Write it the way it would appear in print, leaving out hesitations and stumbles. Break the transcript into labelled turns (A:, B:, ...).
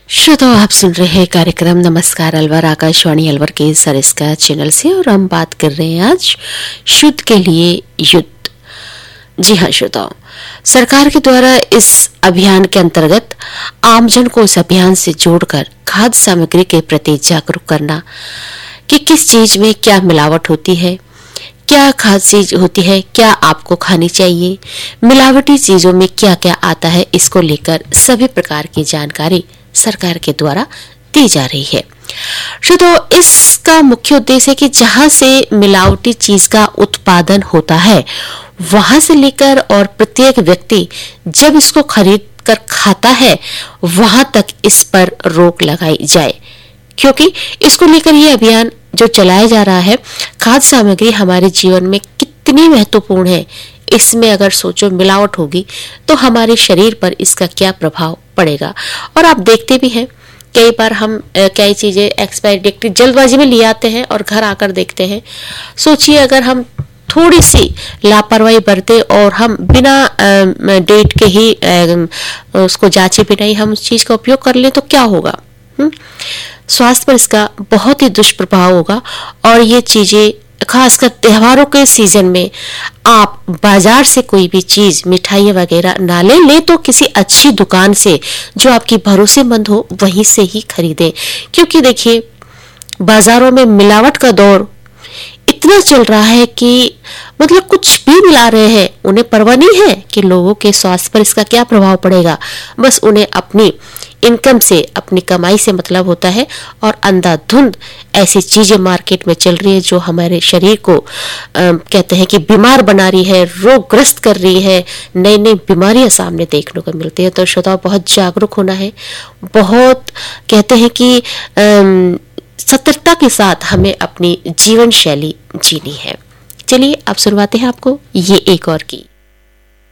A: श्रोताओ, आप सुन रहे हैं कार्यक्रम नमस्कार अलवर आकाशवाणी अलवर के सरिस्का चैनल से और हम बात कर रहे हैं आज शुद्ध के लिए युद्ध। जी हाँ श्रोताओ, सरकार के द्वारा इस अभियान के अंतर्गत आमजन को इस अभियान से जोड़कर खाद्य सामग्री के प्रति जागरूक करना कि किस चीज में क्या मिलावट होती है, क्या खाद्य चीज होती है, क्या आपको खानी चाहिए, मिलावटी चीजों में क्या क्या आता है, इसको लेकर सभी प्रकार की जानकारी सरकार के द्वारा दी जा रही है। तो इसका मुख्य उद्देश्य है कि जहां से मिलावटी चीज का उत्पादन होता है वहां से लेकर और प्रत्येक व्यक्ति जब इसको खरीद कर खाता है वहां तक इस पर रोक लगाई जाए, क्योंकि इसको लेकर ये अभियान जो चलाया जा रहा है, खाद्य सामग्री हमारे जीवन में कितनी महत्वपूर्ण है। इसमें अगर सोचो मिलावट होगी तो हमारे शरीर पर इसका क्या प्रभाव पड़ेगा। और आप देखते भी हैं कई बार हम कई चीजें एक्सपायरी डेट जल्दबाजी में ले आते हैं और घर आकर देखते हैं। सोचिए अगर हम थोड़ी सी लापरवाही बरते और हम बिना डेट के ही उसको जांचे बिना ही हम उस चीज का उपयोग कर लें तो क्या होगा। स्वास्थ्य पर इसका बहुत ही दुष्प्रभाव होगा। और ये चीजें खासकर त्योहारों के सीजन में आप बाजार से कोई भी चीज मिठाई वगैरह ना ले तो किसी अच्छी दुकान से जो आपकी भरोसेमंद हो वहीं से ही खरीदें, क्योंकि देखिए बाजारों में मिलावट का दौर इतना चल रहा है कि मतलब कुछ भी मिला रहे हैं, उन्हें परवाह नहीं है कि लोगों के स्वास्थ्य पर इसका क्या प्रभाव पड़ेगा। बस उन्हें अपनी इनकम से, अपनी कमाई से मतलब होता है और अंधाधुंध ऐसी चीजें मार्केट में चल रही है जो हमारे शरीर को कहते हैं कि बीमार बना रही है, रोगग्रस्त कर रही है, नई नई बीमारियां सामने देखने को मिलती है। तो श्रोताओं, बहुत जागरूक होना है, बहुत कहते हैं कि सतर्कता के साथ हमें अपनी जीवन शैली जीनी है। चलिए अब शुरुआत है आपको ये एक और की।